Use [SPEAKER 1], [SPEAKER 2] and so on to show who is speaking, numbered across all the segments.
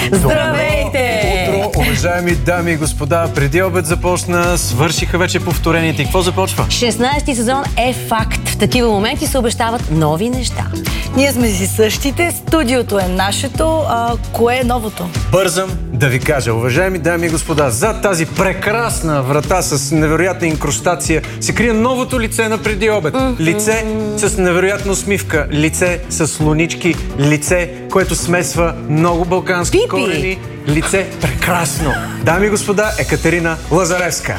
[SPEAKER 1] Здравейте!
[SPEAKER 2] Утро, уважаеми дами и господа, преди обед започна, свършиха вече повторените. И какво започва?
[SPEAKER 1] 16-ти сезон е факт. В такива моменти се обещават нови неща.
[SPEAKER 3] Ние сме си същите, студиото е нашето, кое е новото?
[SPEAKER 2] Бързам да ви кажа, уважаеми дами и господа, зад тази прекрасна врата с невероятна инкрустация се крие новото лице на преди обед. Лице с невероятна усмивка, лице с слонички, лице, което смесва много балкански корени, лице прекрасно. Дами и господа, Екатерина Лазаревска.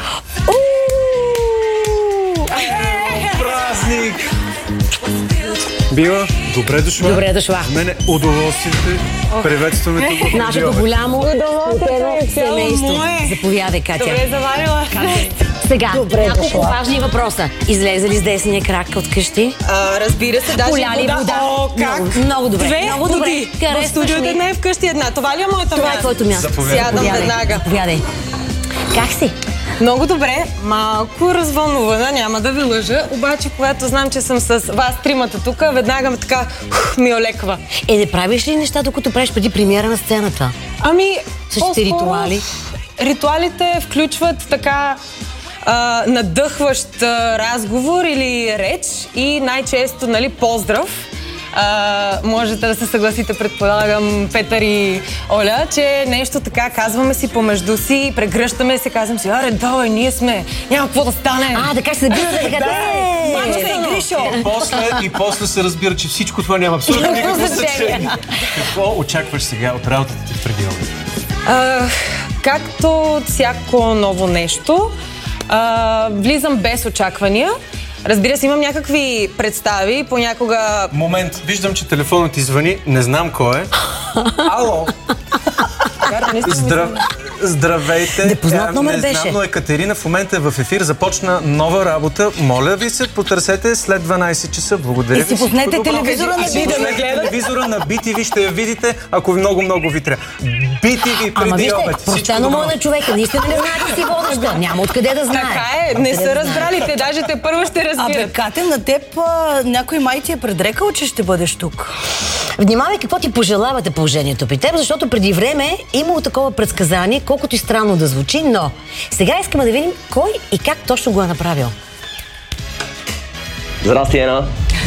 [SPEAKER 2] Празник! Била, добре дошла.
[SPEAKER 1] Добре дошла.
[SPEAKER 2] За мен е удоволствие. Приветстваме тук.
[SPEAKER 1] Нашето голямо семейство. Заповядай, Катя.
[SPEAKER 4] Добре заварила.
[SPEAKER 1] Сега, няколко важни въпроса. Излезе ли с десния крак от къщи?
[SPEAKER 4] Разбира се, даже
[SPEAKER 1] Поля ли вода?
[SPEAKER 4] О, как?
[SPEAKER 1] Много добре.
[SPEAKER 4] Две
[SPEAKER 1] много добре.
[SPEAKER 4] води. В студиото една и вкъщи една. Това ли е моето
[SPEAKER 1] Това е
[SPEAKER 4] място?
[SPEAKER 1] твоето място.
[SPEAKER 4] Сядам веднага.
[SPEAKER 1] Заповядай. Как си?
[SPEAKER 4] Много добре, малко развълнувана, няма да ви лъжа, обаче когато знам, че съм с вас тримата тук, веднага така ми олеква.
[SPEAKER 1] Не правиш ли неща, докато правиш преди премиера на сцената?
[SPEAKER 4] Ами,
[SPEAKER 1] Същите ритуали?
[SPEAKER 4] Ритуалите включват така надъхващ разговор или реч и най-често, нали, поздрав. Можете да се съгласите, предполагам, Петър и Оля, че нещо така казваме си помежду си, прегръщаме се, казвам си, аре, давай, ние сме, няма какво да стане.
[SPEAKER 1] Така се събирате, така
[SPEAKER 2] И после се разбира, че всичко това няма абсолютно никакво значение. Какво очакваш сега от работата ти преди обед?
[SPEAKER 4] Както всяко ново нещо, влизам без очаквания. Разбира се, имам някакви представи, понякога...
[SPEAKER 2] Момент, виждам, че телефонът ти звъни, не знам кой е. Ало! Здравейте!
[SPEAKER 1] Непознат номер
[SPEAKER 2] не знам, но Екатерина в момента е в ефир, започна нова работа. Моля ви се, потърсете след 12 часа. Благодаря ви.
[SPEAKER 3] И си пуснете телевизора на
[SPEAKER 2] BTV. Телевизора на BTV ще я видите, ако много ви трябва. BTV преди обед.
[SPEAKER 1] Простено му на човека, наистина не знаете си водеща. Няма откъде да знае.
[SPEAKER 4] Така е, не са разбрали, те даже те първо ще разбират.
[SPEAKER 3] Кате, на теб някой май ти е предрекал, че ще бъдеш тук.
[SPEAKER 1] Внимавай какво ти пожелавате положението при теб, защото преди време е имало такова предсказание, колкото и странно да звучи, но сега искаме да видим кой и как точно го е направил.
[SPEAKER 5] Здрасти, Ена!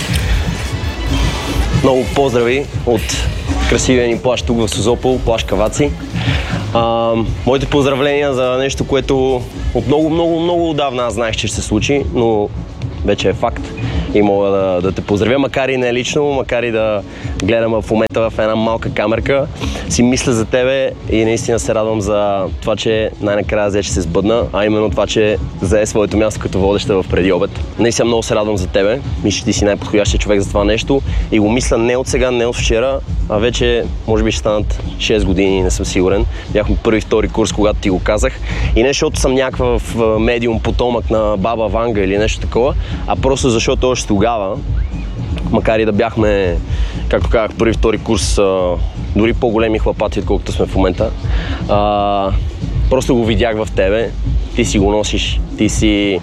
[SPEAKER 5] Много поздрави от красивия ни плаж тук в Созопол, плаж Каваци. Моите поздравления за нещо, което от много отдавна аз знаех, че ще се случи, но вече е факт и мога да те поздравя, макар и не лично, макар и да гледам в момента в една малка камерка. Си мисля за тебе и наистина се радвам за това, че най-накрая взе, че се сбъдна, а именно това, че зае своето място като водеща в преди обед. Наистина много се радвам за тебе. Мисля, че ти си най-подходящия човек за това нещо и го мисля не от сега, не от вчера, а вече може би ще станат 6 години, не съм сигурен. Бяхме първи и втори курс, когато ти го казах. И не защото съм някакъв медиум потомък на баба Ванга или нещо такова, а просто защото още тогава, макар и да бяхме, както казах, първи и втори курс, дори по-големи хлапати, отколкото сме в момента, просто го видях в тебе, ти си го носиш, ти си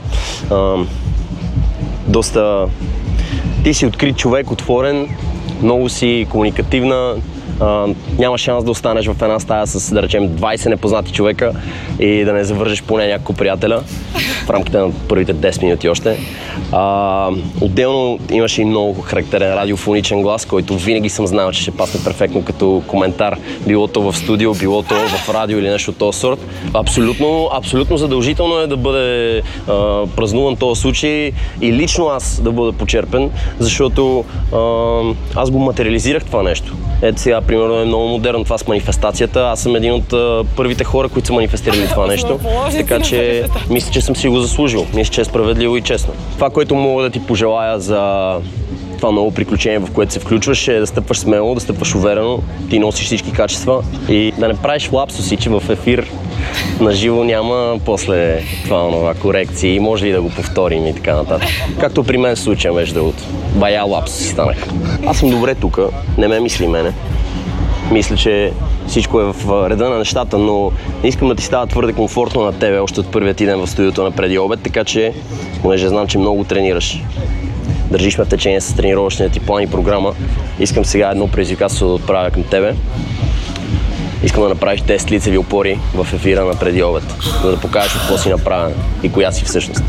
[SPEAKER 5] ти си открит човек, отворен, много си комуникативна, няма шанс да останеш в една стая с, да речем, 20 непознати човека и да не завържеш поне няколко приятеля в рамките на първите 10 минути още. Отделно имаше и много характерен радиофоничен глас, който винаги съм знал, че ще пасне перфектно като коментар, било то в студио, било то в радио или нещо от този сорт. Абсолютно задължително е да бъде празнуван този случай и лично аз да бъда почерпен, защото аз го материализирах това нещо. Ето сега, примерно, е много модерно това с манифестацията. Аз съм един от първите хора, които са манифестирали това нещо. Така че мисля, че съм си го заслужил. Мисля, че е справедливо и честно. Това, което мога да ти пожелая за това ново приключение, в което се включваш, е да стъпваш смело, да стъпваш уверено, ти носиш всички качества и да не правиш лапсуси, че в ефир на живо няма после това корекции и може ли да го повторим и така нататък. Както при мен случая, между другото. Бая лапсуси станах. Аз съм добре тук, не ме мисли мене. Мисля, че всичко е в реда на нещата, но не искам да ти става твърде комфортно на тебе още от първият ти ден в студиото на преди обед, така че, понеже знам, че много тренираш, държиш ме в течение с тренировъчния ти план и програма, искам сега едно предизвикателство да отправя към тебе. Искам да направиш 10 лицеви опори в ефира на преди обед, за да покажеш какво си направя и коя си всъщност.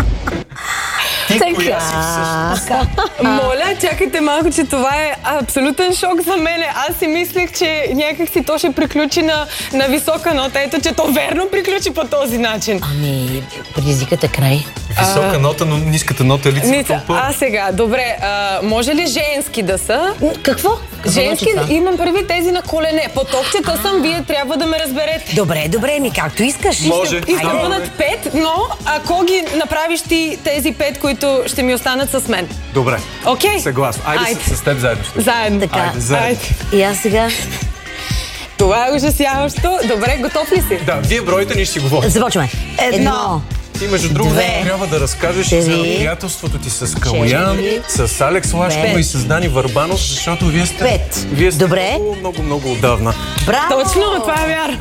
[SPEAKER 4] Моля, чакайте малко, че това е абсолютен шок за мене. Аз си мислех, че някак си то ще приключи на висока нота. Ето, че то верно приключи по този начин.
[SPEAKER 1] Ами, предизвикът е край.
[SPEAKER 2] Висока нота, но ниската нота е лицевата опора.
[SPEAKER 4] А сега, добре, може ли женски да са?
[SPEAKER 1] Какво?
[SPEAKER 4] Женски, имам първи тези на колене. По токчета съм, вие трябва да ме разберете.
[SPEAKER 1] Добре, ми както искаш.
[SPEAKER 2] Може.
[SPEAKER 4] Искам да бъдат 5, но ако ги направиш ти тези 5, които ще ми останат с мен.
[SPEAKER 2] Добре.
[SPEAKER 4] Окей?
[SPEAKER 2] Съгласно. Айде. С теб заедно ще.
[SPEAKER 4] Заедно.
[SPEAKER 1] Така.
[SPEAKER 2] Айде, заедно.
[SPEAKER 1] И аз сега
[SPEAKER 4] Това е ужасяващо. Добре, готов ли си?
[SPEAKER 2] Да, вие броите, ние ще си говорим.
[SPEAKER 1] започваме. Едно.
[SPEAKER 2] Ти, между другото,
[SPEAKER 1] Две.
[SPEAKER 2] трябва да разкажеш
[SPEAKER 1] Три.
[SPEAKER 2] за приятелството ти с Калоян, с Алекс Лашкова
[SPEAKER 1] Пет.
[SPEAKER 2] и с Дани Върбанов, защото вие сте...
[SPEAKER 1] Пет.
[SPEAKER 2] Вие сте
[SPEAKER 1] Добре.
[SPEAKER 2] много отдавна.
[SPEAKER 1] Браво!
[SPEAKER 4] Точно, това е вярно.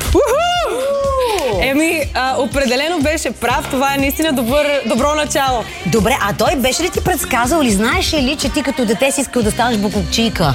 [SPEAKER 4] Определено беше прав. Това е наистина добро начало.
[SPEAKER 1] Добре, а той беше ли ти предсказал или знаеш ли, че ти като дете си искал да станеш буклучийка?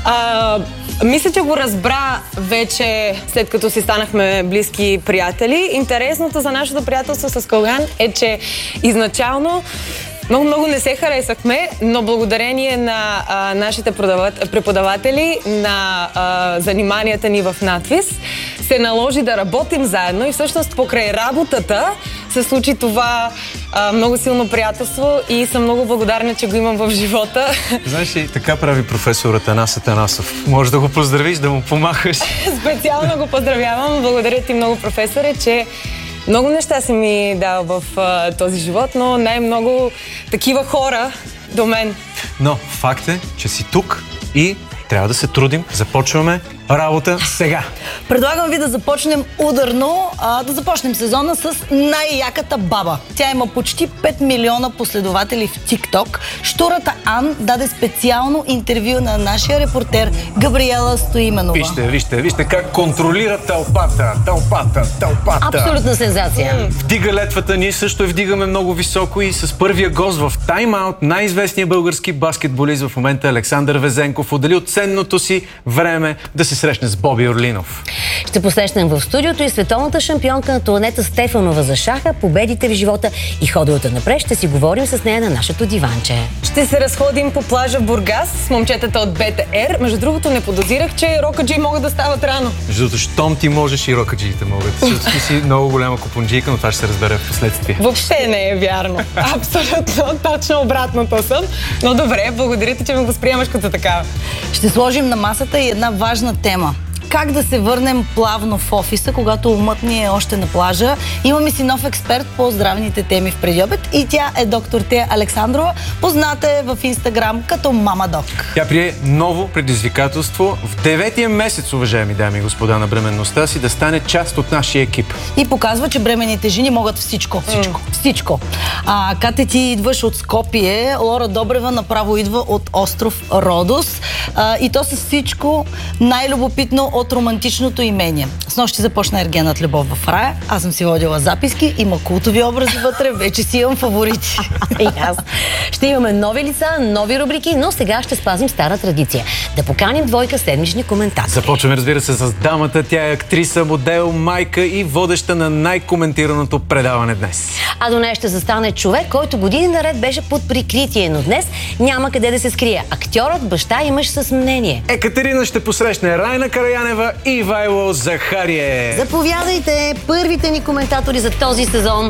[SPEAKER 4] Мисля, че го разбра вече след като си станахме близки приятели. Интересното за нашето приятелство с Калоян е, че изначално много не се харесахме, но благодарение на нашите преподаватели, на заниманията ни в надвис, се наложи да работим заедно и всъщност покрай работата се случи това много силно приятелство и съм много благодарна, че го имам в живота.
[SPEAKER 2] Знаеш ли, така прави професор Атанас Атанасов. Може да го поздравиш, да му помахаш.
[SPEAKER 4] Специално го поздравявам. Благодаря ти много, професоре, че много неща си ми дал в този живот, но най-много такива хора до мен.
[SPEAKER 2] Но факт е, че си тук и трябва да се трудим. Започваме работа сега.
[SPEAKER 3] Предлагам ви да започнем ударно, да започнем сезона с най-яката баба. Тя има почти 5 милиона последователи в TikTok. Щурата Ан даде специално интервю на нашия репортер Габриела Стоименова.
[SPEAKER 2] Вижте как контролира тълпата.
[SPEAKER 1] Абсолютна сензация.
[SPEAKER 2] Вдига летвата, ние също я вдигаме много високо и с първия гост в Time Out, най-известният български баскетболист в момента Александър Везенков отдели от ценното си време да се срещне с Боби Орлинов.
[SPEAKER 1] Ще посрещнем в студиото и световната шампионка на Туанета Стефанова за шаха, победите в живота и ходовете напред. Ще си говорим с нея на нашето диванче.
[SPEAKER 4] Ще се разходим по плажа в Бургас с момчетата от БТР. Между другото, не подозирах, че рокаджи могат да стават рано.
[SPEAKER 2] Между другото, щом ти можеш и рокаджиите могат. Защото ти си много голяма купунджийка, но това ще се разбере в последствие.
[SPEAKER 4] Въобще не е вярно. Абсолютно, точно обратното съм. Но добре, благодаря ти, че ме възприемаш като такава.
[SPEAKER 3] Ще сложим на масата и една важна тема. Как да се върнем плавно в офиса, когато умът ни е още на плажа. Имаме си нов експерт по здравните теми в предиобед и тя е доктор Тея Александрова. Позната е в Инстаграм като Мама Док.
[SPEAKER 2] Тя прие ново предизвикателство в 9-тия месец, уважаеми дами и господа, на бременността си да стане част от нашия екип.
[SPEAKER 3] И показва, че бременните жени могат всичко. Всичко. Кате, ти идваш от Скопие, Лора Добрева направо идва от остров Родос. И то с всичко най-любопитно от романтичното имение. С нощи започна Ергенът Любов в рая. Аз съм си водила записки, има култови образи вътре, вече си имам фаворити.
[SPEAKER 1] И аз. Ще имаме нови лица, нови рубрики, но сега ще спазим стара традиция. Да поканим двойка седмични коментатори.
[SPEAKER 2] Започваме, разбира се, с дамата. Тя е актриса, модел, майка и водеща на най-коментираното предаване днес.
[SPEAKER 1] А до нея ще застане човек, който години наред беше под прикритие, но днес няма къде да се скрие. Актьорът, баща и мъж с мнение.
[SPEAKER 2] Екатерина ще посрещне Райна Караянева и Ивайло Захарие.
[SPEAKER 1] Заповядайте, първите ни коментатори за този сезон.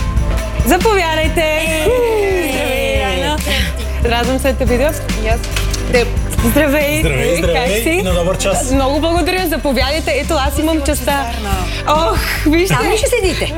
[SPEAKER 4] Заповядайте! Здравей, Райна! Радвам се да те видя. Здравей! Как си?
[SPEAKER 6] На добър час.
[SPEAKER 4] Много благодаря, заповядайте. Ето, аз имам частта. Ох, вижте!
[SPEAKER 1] Там ли ще седите?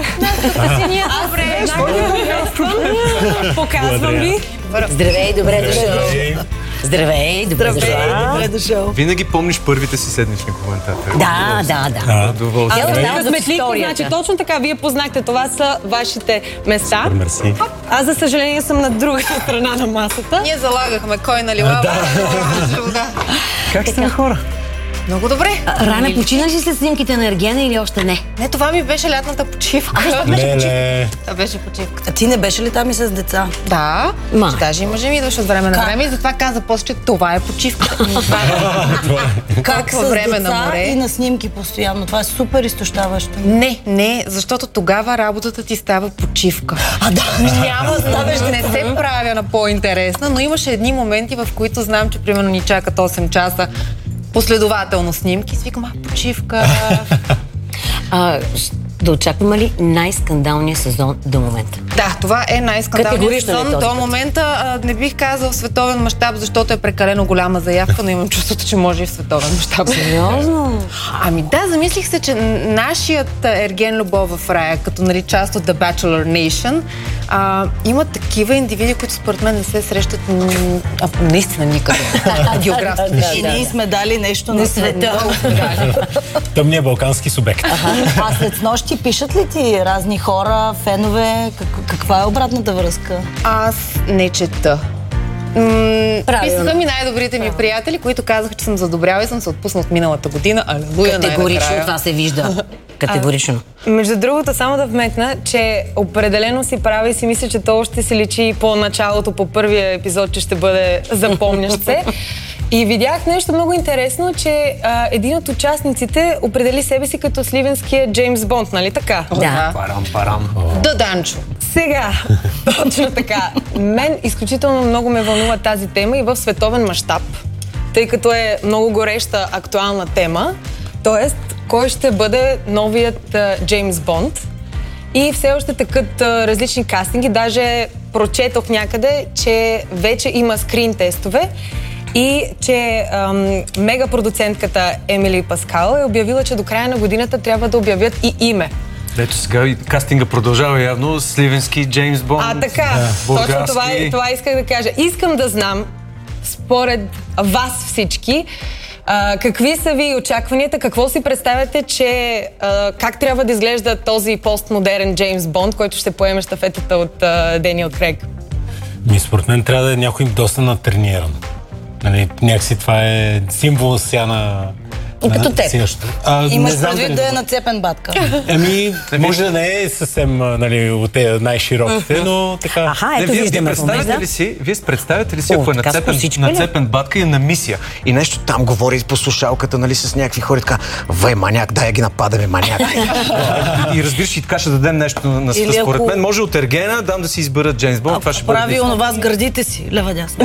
[SPEAKER 4] Показвам ви.
[SPEAKER 1] Здравей, добре дошъл. Здравей, добре дошъл.
[SPEAKER 2] Винаги помниш първите си седмични коментатори.
[SPEAKER 1] Да.
[SPEAKER 2] Удоволствие.
[SPEAKER 4] Късметлик, значи точно така, вие познахте, това са вашите места.
[SPEAKER 6] Мерси.
[SPEAKER 4] Аз, за съжаление, съм на другата страна на масата.
[SPEAKER 7] Ние залагахме кой налива.
[SPEAKER 2] Как сте хора?
[SPEAKER 6] Много добре.
[SPEAKER 1] Рана, почина ли си след снимките на Ергена или още не?
[SPEAKER 6] Не, това ми беше лятната почивка. Това беше почивка.
[SPEAKER 3] А ти не беше ли там и с деца?
[SPEAKER 6] Да,
[SPEAKER 1] Ма.
[SPEAKER 6] даже и мъжа ми идваше от време на време и затова каза после, че това е почивка.
[SPEAKER 3] Как
[SPEAKER 6] По
[SPEAKER 3] с
[SPEAKER 6] време на
[SPEAKER 3] деца
[SPEAKER 6] море.
[SPEAKER 3] и на снимки постоянно? Това е супер изтощаващо.
[SPEAKER 6] Не, защото тогава работата ти става почивка.
[SPEAKER 3] Да.
[SPEAKER 6] Няма, не се правя на по-интересна, но имаше едни моменти, в които знам, че примерно ни чакат 8 часа последователно снимки. Свикам, почивка.
[SPEAKER 1] Да очакваме ли най-скандалния сезон до момента?
[SPEAKER 6] Да, това е най-скандалният
[SPEAKER 1] Категорично ли
[SPEAKER 6] сезон.
[SPEAKER 1] този
[SPEAKER 6] До
[SPEAKER 1] път?
[SPEAKER 6] момента не бих казал в световен мащаб, защото е прекалено голяма заявка, но имам чувството, че може и в световен мащаб.
[SPEAKER 1] Сериозно?
[SPEAKER 6] Ами да, замислих се, че нашият Ерген Любов в рая, като нали, част от The Bachelor Nation, има такива индивиди, които според мен не се срещат наистина никъде. Географски.
[SPEAKER 3] И ние сме дали нещо на света.
[SPEAKER 7] Тъмният балкански субект.
[SPEAKER 3] А след снощи пишат ли ти разни хора, фенове? Каква е обратната връзка?
[SPEAKER 6] Аз не чета. Писаха ми най-добрите ми приятели, които казаха, че съм задобряла и съм се отпусна от миналата година. Алелуя,
[SPEAKER 1] Категорично това се вижда. Категорично.
[SPEAKER 4] Между другото, само да вметна, че определено си прави и си мисля, че то ще се личи по началото, по първия епизод, че ще бъде запомнящ се. И видях нещо много интересно, че един от участниците определи себе си като сливенския Джеймс Бонд, нали така?
[SPEAKER 1] Да.
[SPEAKER 2] Парам.
[SPEAKER 6] Да, Данчо.
[SPEAKER 4] Сега, точно така. Мен изключително много ме вълнува тази тема и в световен мащаб, тъй като е много гореща актуална тема. Тоест, кой ще бъде новият Джеймс Бонд? И все още тъкат различни кастинги. Даже прочетох някъде, че вече има скрин тестове и че мегапродуцентката Емили Паскал е обявила, че до края на годината трябва да обявят и име.
[SPEAKER 2] Ето сега и кастинга продължава явно. Сливенски, Джеймс Бонд.
[SPEAKER 4] Така, точно това исках да кажа. Искам да знам, според вас всички, какви са ви очакванията, какво си представяте, че как трябва да изглежда този постмодерен Джеймс Бонд, който ще поеме щафетата от Дениел Крейг?
[SPEAKER 7] Според мен трябва да е някой доста натрениран. Нали, някакси това е символ сега на...
[SPEAKER 1] Като теб.
[SPEAKER 3] Имаш предвид да е нацепен батка.
[SPEAKER 7] Може да не е съвсем нали, от тези най-широките, но така...
[SPEAKER 1] Ето виждаме в момента.
[SPEAKER 2] Вие представяте ли си, ако е нацепен батка и е на мисия и нещо там говори по слушалката, нали, с някакви хора, така, маняк, дай ги нападаме, маняк. И разбираш, и така ще дадем нещо на света. Според мен може от Ергена дам да си изберат Джеймс Бонд. Това ще бъде.
[SPEAKER 3] Прави онова с гърдите си, лева-дясно.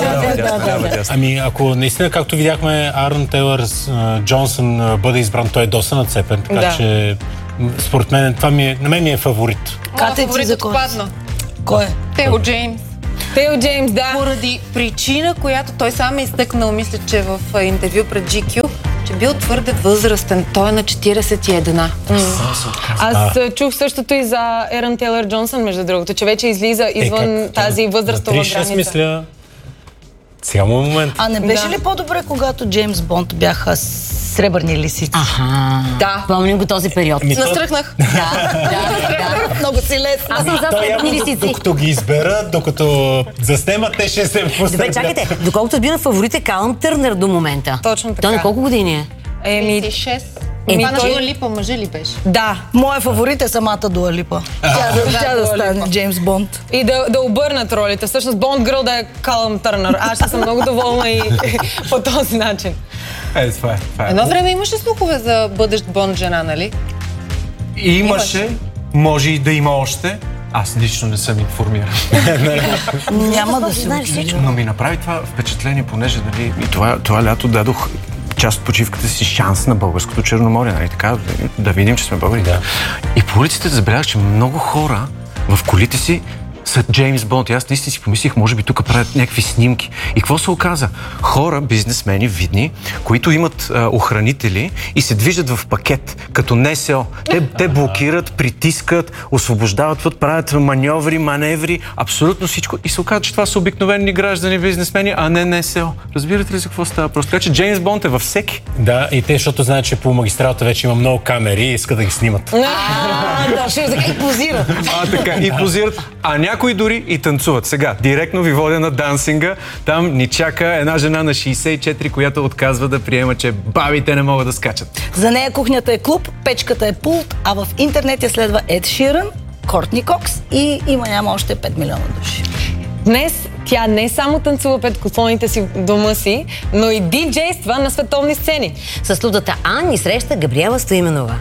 [SPEAKER 7] Ако наистина, както видяхме, Арон Тейлър Джонсън бъде избран, той е доста нацепен, така че според мен това на мен ми е фаворит.
[SPEAKER 6] Фаворит отпадна.
[SPEAKER 3] Кой е?
[SPEAKER 6] Тео Джеймс.
[SPEAKER 4] Тео Джеймс, да.
[SPEAKER 6] Поради причина, която той сам е изтъкнал, мисля, че в интервю пред GQ, че бил твърде възрастен. Той е на 41.
[SPEAKER 4] Аз чух същото и за Ерън Тейлър Джонсън, между другото, че вече излиза извън тази възрастова граница.
[SPEAKER 7] Мисля, сега му момент.
[SPEAKER 3] А не беше ли по-добре, когато Джеймс Бонд бяха сребърни лисици?
[SPEAKER 6] Да.
[SPEAKER 1] Помним го този период.
[SPEAKER 6] Настръхнах.
[SPEAKER 1] Да.
[SPEAKER 3] Много си лесно.
[SPEAKER 1] Аз съм за сребърни лисици.
[SPEAKER 7] Докато ги изберат, докато заснемат, те ще се посърдят.
[SPEAKER 1] Добре, чакайте. Доколкото разбира фаворит е Калъм Търнер до момента.
[SPEAKER 4] Точно така.
[SPEAKER 1] Той на колко години е?
[SPEAKER 6] 36. Това на Дуа Липа мъжа ли беше?
[SPEAKER 4] Да.
[SPEAKER 3] Моя фаворит е самата Дуа Липа. Тя да стане Джеймс Бонд.
[SPEAKER 4] И да обърнат ролите. Всъщност Бонд Гърл да е Калъм Търнер. Аз ще съм много доволна и по този начин.
[SPEAKER 2] Това е.
[SPEAKER 6] Едно време имаше слухове за бъдещ Бонд жена, нали?
[SPEAKER 2] Имаше, може и да има още. Аз лично не съм информиран.
[SPEAKER 3] Няма да се очудя.
[SPEAKER 2] Но ми направи това впечатление, понеже нали, и това лято дадох част от почивката си шанс на българското Черноморие, нали така, да видим, че сме българи. Да. И по улиците забелязах, че много хора в колите си са Джеймс Бонд. И аз наистина си помислих, може би тук правят някакви снимки. И какво се оказа? Хора, бизнесмени, видни, които имат охранители и се движат в пакет, като НСО. Те блокират, притискат, освобождават, правят маневри, абсолютно всичко. И се оказа, че това са обикновени граждани, бизнесмени, а не НСО. Разбирате ли за какво става? Просто така, че Джеймс Бонд е във всеки. Да, и те, защото знаят, че по магистралата вече има много камери и искат да ги снимат.
[SPEAKER 1] Да, ще и позират.
[SPEAKER 2] Така, и позират. А Някои дори и танцуват. Сега, директно ви водя на дансинга. Там ни чака една жена на 64, която отказва да приема, че бабите не могат да скачат.
[SPEAKER 3] За нея кухнята е клуб, печката е пулт, а в интернет я следва Ед Ширън, Кортни Кокс и няма още 5 милиона души.
[SPEAKER 4] Днес тя не само танцува пред котлоните си в дома си, но и диджейства на световни сцени.
[SPEAKER 1] С лудата Ан ни среща Габриела Стоименова.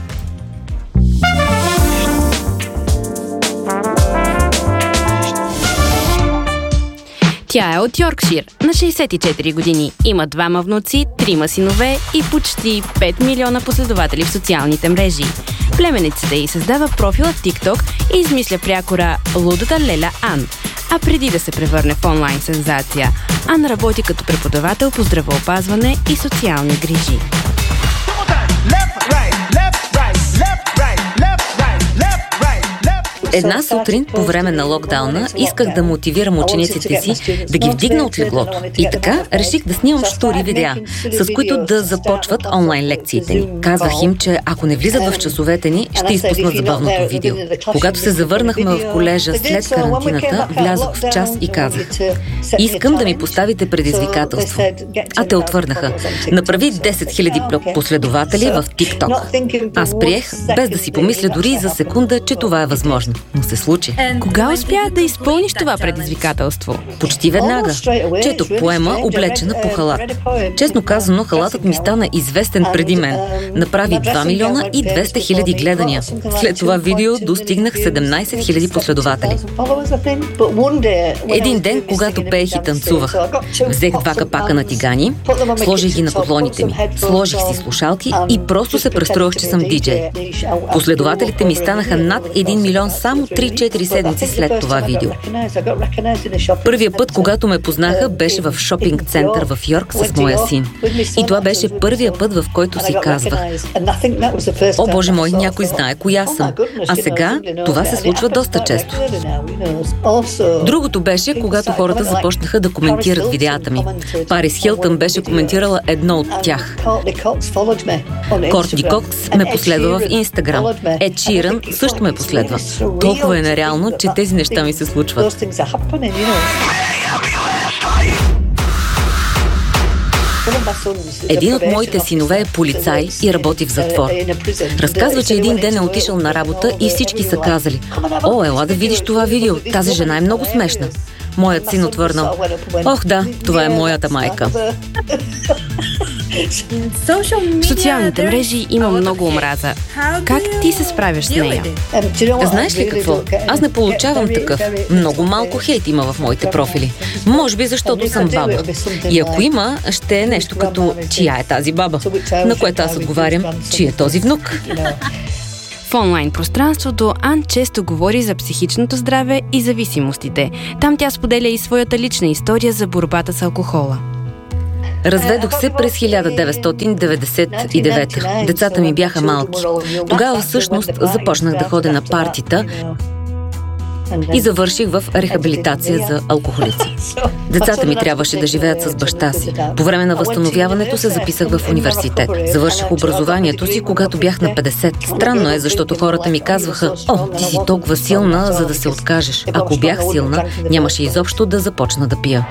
[SPEAKER 8] Тя е от Йоркшир, на 64 години. Има 2 внуци, 3 синове и почти 5 милиона последователи в социалните мрежи. Племеницата й създава профила в TikTok и измисля прякора лудата Леля Ан. А преди да се превърне в онлайн сензация, Ан работи като преподавател по здравеопазване и социални грижи.
[SPEAKER 9] Една сутрин по време на локдауна исках да мотивирам учениците си да ги вдигна от леглото. И така реших да снимам штури видеа, с които да започват онлайн лекциите ни. Казах им, че ако не влизат в часовете ни, ще изпуснат забавното видео. Когато се завърнахме в колежа след карантината, влязох в час и казах: искам да ми поставите предизвикателство. А те отвърнаха: направи 10 000 последователи в TikTok. Аз приех, без да си помисля дори за секунда, че това е възможно. Но се случи.
[SPEAKER 8] Кога успя да изпълниш това предизвикателство?
[SPEAKER 9] Почти веднага. Четох поема, облечена по халат. Честно казано, халатът ми стана известен преди мен. Направи 2 милиона и 200 хиляди гледания. След това видео достигнах 17 хиляди последователи. Един ден, когато пеех и танцувах, взех 2 капака на тигани, сложих ги на котлоните ми, сложих си слушалки и просто се престроих, че съм диджей. Последователите ми станаха над 1 милион само 3-4 седмици след това видео. Първия път, когато ме познаха, беше в шопинг център в Йорк с моя син. И това беше първия път, в който си казвах: о, Боже мой, някой знае коя съм. А сега това се случва доста често. Другото беше, когато хората започнаха да коментират видеята ми. Парис Хилтън беше коментирала едно от тях. Кортни Кокс ме последва в Инстаграм. Ед Ширън също ме последва. Толкова е нереално, че тези неща ми се случват. Един от моите синове е полицай и работи в затвор. Разказва, че един ден е отишъл на работа и всички са казали: о, ела да видиш това видео, тази жена е много смешна. Моят син отвърнал: ох да, това е моята майка.
[SPEAKER 8] В социалните мрежи има много омраза. Как ти се справяш с нея?
[SPEAKER 9] Знаеш ли какво? Аз не получавам такъв. Много малко хейт има в моите профили. Може би защото съм баба. И ако има, ще е нещо като: чия е тази баба? На което аз отговарям: чия е този внук?
[SPEAKER 8] В онлайн пространството Ан често говори за психичното здраве и зависимостите. Там тя споделя и своята лична история за борбата с алкохола.
[SPEAKER 9] Разведох се през 1999. Децата ми бяха малки. Тогава всъщност започнах да ходя на партита и завърших в рехабилитация за алкохолици. Децата ми трябваше да живеят с баща си. По време на възстановяването се записах в университет. Завърших образованието си, когато бях на 50. Странно е, защото хората ми казваха: о, ти си толкова силна, за да се откажеш. Ако бях силна, нямаше изобщо да започна да пия.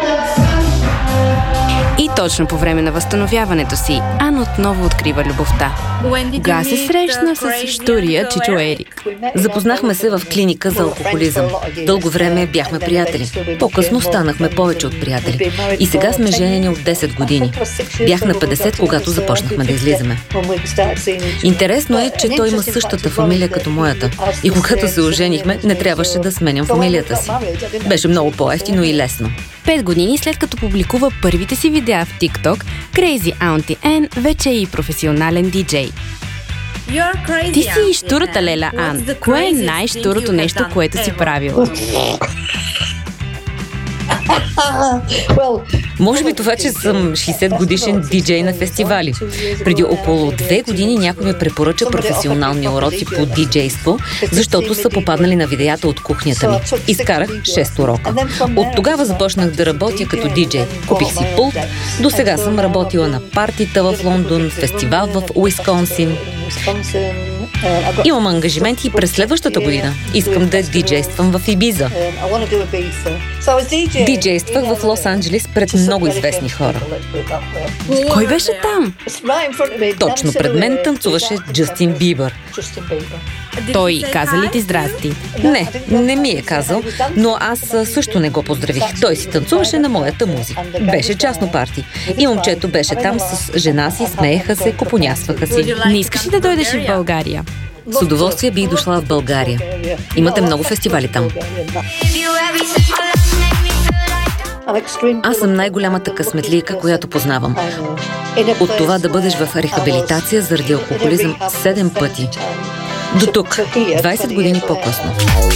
[SPEAKER 8] И точно по време на възстановяването си, Ан отново открива любовта. Кога се срещна с щурия чичо Ерик?
[SPEAKER 9] Запознахме се в клиника за алкохолизъм. Дълго време бяхме приятели. По-късно станахме повече от приятели. И сега сме женени от 10 години. Бях на 50, когато започнахме да излизаме. Интересно е, че той има същата фамилия като моята. И когато се оженихме, не трябваше да сменям фамилията си. Беше много по-евтино и лесно.
[SPEAKER 8] 5 години след като публикува първите си видеа в TikTok, Crazy Auntie Ann вече е и професионален диджей. Ти си и щурата, Леля Ан. Кое е най-щурото нещо, което си правила?
[SPEAKER 9] Може би това, че съм 60 годишен диджей на фестивали. Преди около 2 години някой ми препоръча професионални уроци по диджейство, защото са попаднали на видеята от кухнята ми. Изкарах 6 урока. От тогава започнах да работя като диджей. Купих си пулт. До сега съм работила на партита в Лондон, фестивал в Уисконсин. Имам ангажименти и през следващата година. Искам да диджействам в Ибиза. Диджействах в Лос-Анджелес пред много известни хора.
[SPEAKER 8] Кой беше там?
[SPEAKER 9] Точно пред мен танцуваше Джастин Бибър.
[SPEAKER 8] Той каза ли ти здрасти?
[SPEAKER 9] Не ми е казал, но аз също не го поздравих. Той си танцуваше на моята музика. Беше частно парти. И момчето беше там с жена си, смееха се, купонясваха си.
[SPEAKER 8] Не искаш ли да дойдеш в България?
[SPEAKER 9] С удоволствие бих дошла в България. Имате много фестивали там. Аз съм най-голямата късметлийка, която познавам. От това да бъдеш в рехабилитация заради алкохолизъм 7 пъти. До тук, 20 години по-късно.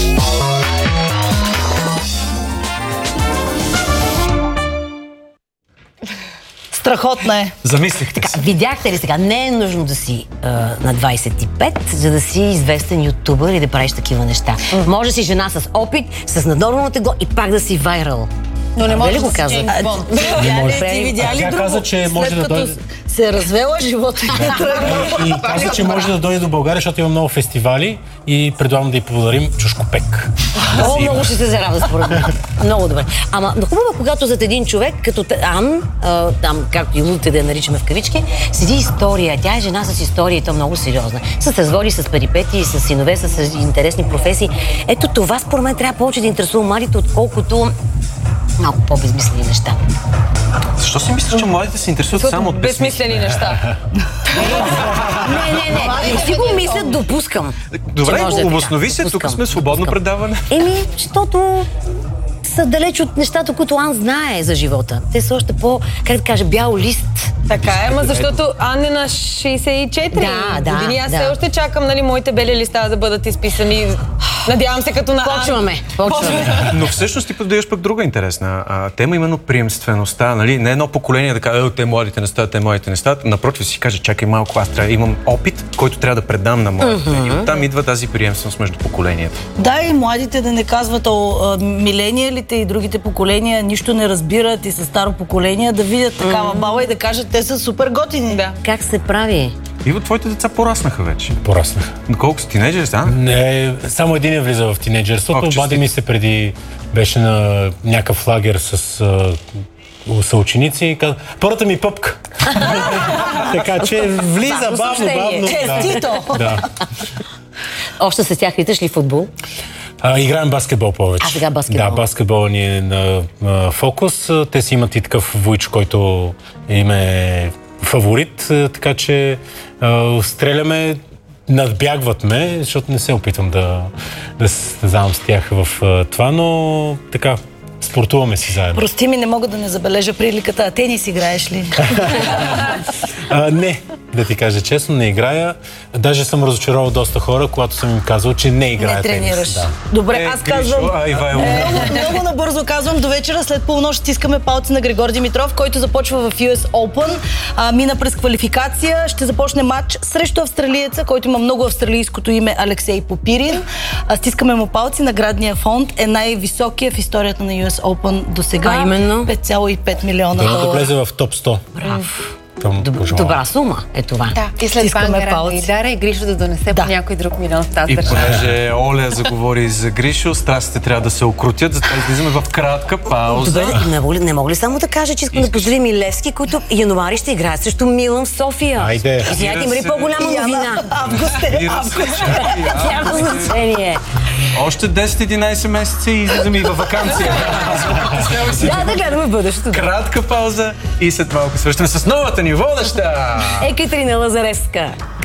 [SPEAKER 3] Страхотна е.
[SPEAKER 2] Замислихте се.
[SPEAKER 1] Видяхте ли сега? Не е нужно да си на 25, за да си известен ютубър и да правиш такива неща. Може да си жена с опит, с наднормално тегло и пак да си вайрал.
[SPEAKER 3] Но не може да
[SPEAKER 1] го
[SPEAKER 3] си
[SPEAKER 1] каза.
[SPEAKER 3] Джеймс Бонд. Ти видя ли
[SPEAKER 7] Тя
[SPEAKER 3] друго?
[SPEAKER 7] каза, че може
[SPEAKER 3] След
[SPEAKER 7] да
[SPEAKER 3] като
[SPEAKER 7] дойде.
[SPEAKER 3] се е развела, живота е тръгнал.
[SPEAKER 7] И каза, че може да дойде до България, защото има много фестивали и предлагам да й подарим чушкопек.
[SPEAKER 1] Много, много ще се зарадва според мен. Много добре. Ама хубаво, когато зад един човек, като Ан, там, както и лудите да я наричаме в кавички, седи история. Тя е жена с история и то много сериозна. С разводи, с перипетии, с синове, с интересни професии. Ето това според мен трябва повече да интересува младите, отколкото малко по-безмислени неща.
[SPEAKER 2] Защо си мислиш, че младите се интересуват само от
[SPEAKER 4] Безсмислени неща.
[SPEAKER 1] Не си го мислят, допускам.
[SPEAKER 2] Добре,
[SPEAKER 1] че може да е така.
[SPEAKER 2] обоснови се, тук
[SPEAKER 1] Допускам.
[SPEAKER 2] сме свободно предаване.
[SPEAKER 1] Защото са далеч от нещата, които Ан знае за живота. Те са още по, как да кажа, бял лист.
[SPEAKER 4] Така е, ама защото Ан е на 64 години. Аз все още чакам, нали, моите бели листа да бъдат изписани. Надявам се като на Ан.
[SPEAKER 1] Почваме.
[SPEAKER 2] Но всъщност ти поддаеш пък друга интересна тема, именно приемствеността. Нали? Не едно поколение да каже, те младите не стават, те младите не стават. Напротив си каже, чакай малко, аз трябва, имам опит, който трябва да предам на младите. И оттам идва тази приемственост между поколенията.
[SPEAKER 3] Да, и младите да не казват, милениалите и другите поколения нищо не разбират и са старо поколение, да видят такава баба и да кажат, те са супер готини.
[SPEAKER 4] Да.
[SPEAKER 1] Как се прави?
[SPEAKER 2] Иво, твоите деца пораснаха вече.
[SPEAKER 7] Пораснаха.
[SPEAKER 2] Колко си тинейджери са?
[SPEAKER 7] Не, само един е влиза в тинейджерството. Обади ми се преди, беше на някакъв лагер с съученици и каза, първата ми пъпка. Така че влиза бавно.
[SPEAKER 3] Честито!
[SPEAKER 7] Да.
[SPEAKER 1] Още с тях литаш ли футбол?
[SPEAKER 7] Играем баскетбол повече.
[SPEAKER 1] А сега баскетбол.
[SPEAKER 7] Да, баскетбол ни е на фокус. Те си имат и такъв вуйч, който им е фаворит, така че стреляме, надбягват ме, защото не се опитвам да състезавам с тях в това, но така, спортуваме си заедно.
[SPEAKER 3] Прости ми, не мога да не забележа приликата. А тенис играеш ли?
[SPEAKER 7] Не, да ти кажа честно, не играя. Даже съм разочаровал доста хора, когато съм им казал, че не играя
[SPEAKER 3] Не тренираш.
[SPEAKER 7] тенис. Да.
[SPEAKER 3] Добре, аз казвам...
[SPEAKER 2] Много
[SPEAKER 3] набързо казвам, до вечера след полунощ стискаме палци на Григор Димитров, който започва в US Open. Мина през квалификация. Ще започне матч срещу австралиеца, който има много австралийското име Алексей Попирин. Стискаме му палци. Наградния фонд е най-високия в историята на US Open до сега.
[SPEAKER 1] А именно?
[SPEAKER 3] 5,5 милиона
[SPEAKER 7] Да
[SPEAKER 3] долара.
[SPEAKER 7] влезе в топ 100.
[SPEAKER 1] Браво. Добра сума е това.
[SPEAKER 6] Да, и след това и Дара и Гришо да донесе по някой друг милион в тази
[SPEAKER 2] И
[SPEAKER 6] държава.
[SPEAKER 2] понеже Оля заговори за Гришо, страстите трябва да се окрутят, затова излизаме в кратка пауза.
[SPEAKER 1] Добре, не мога ли само да кажа, че искам да поздравим и Левски, които януари ще играят срещу Милан в София.
[SPEAKER 7] Айде.
[SPEAKER 1] Извинявайте, има ли по-голяма новина?
[SPEAKER 3] Август е.
[SPEAKER 1] Няма значение.
[SPEAKER 2] Още 10-11 месеца и излизаме и във ваканция.
[SPEAKER 1] Да гледаме бъдещето.
[SPEAKER 2] Кратка пауза и след малко свършваме с новата ни водеща.
[SPEAKER 1] Екатерина Лазаревска.